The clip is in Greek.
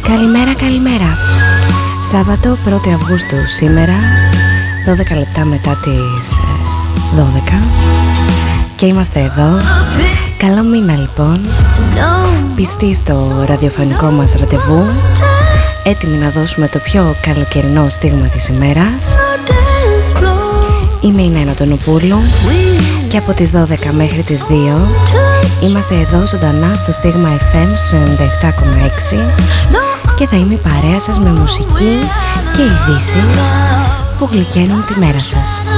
Καλημέρα. Σάββατο 1η Αυγούστου σήμερα, 12 λεπτά μετά τις 12 και είμαστε εδώ. Καλό μήνα λοιπόν, πιστοί στο ραδιοφωνικό μας ραντεβού, έτοιμοι να δώσουμε το πιο καλοκαιρινό στίγμα της ημέρας. Είμαι η Νένα Τονοπούλου και από τις 12 μέχρι τις 2 είμαστε εδώ ζωντανά στο Στίγμα FM στους 97,6 και θα είμαι η παρέα σας με μουσική και ειδήσεις που γλυκαίνουν τη μέρα σας.